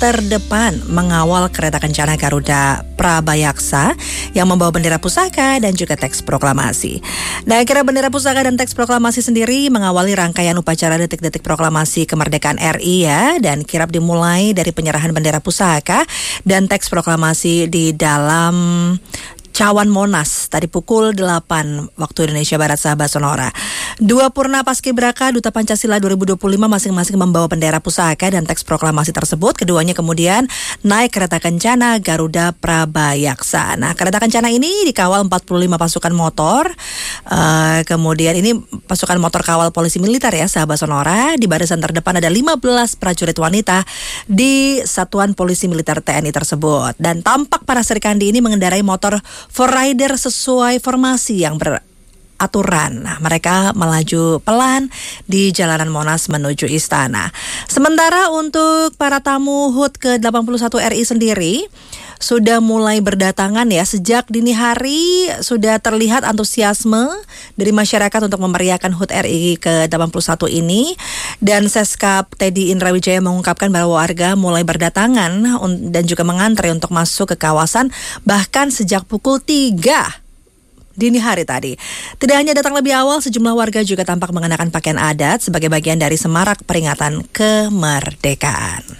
terdepan mengawal kereta kencana Garuda Prabayaksa yang membawa bendera pusaka dan juga teks proklamasi. Nah, kira bendera pusaka dan teks proklamasi sendiri mengawali rangkaian upacara detik-detik proklamasi kemerdekaan RI ya, dan kirap dimulai dari penyerahan bendera pusaka dan teks proklamasi di dalam Cawan Monas tadi pukul 8 waktu Indonesia Barat, sahabat Sonora. Dua Purna Paskibraka Duta Pancasila 2025 masing-masing membawa bendera pusaka dan teks proklamasi tersebut. Keduanya kemudian naik kereta kencana Garuda Prabayaksa. Nah, kereta kencana ini dikawal 45 pasukan motor. Kemudian ini pasukan motor kawal polisi militer ya, sahabat Sonora. Di barisan terdepan ada 15 prajurit wanita di Satuan Polisi Militer TNI tersebut. Dan tampak para serikandi ini mengendarai motor for rider sesuai formasi yang beraturan. Nah, mereka melaju pelan di jalanan Monas menuju istana. Sementara untuk para tamu HUT ke-81 RI sendiri sudah mulai berdatangan ya. Sejak dini hari sudah terlihat antusiasme dari masyarakat untuk memeriahkan HUT RI ke-81 ini. Dan Seskap Teddy Indrawijaya mengungkapkan bahwa warga mulai berdatangan dan juga mengantre untuk masuk ke kawasan bahkan sejak pukul 3 dini hari tadi. Tidak hanya datang lebih awal, sejumlah warga juga tampak mengenakan pakaian adat sebagai bagian dari semarak peringatan kemerdekaan.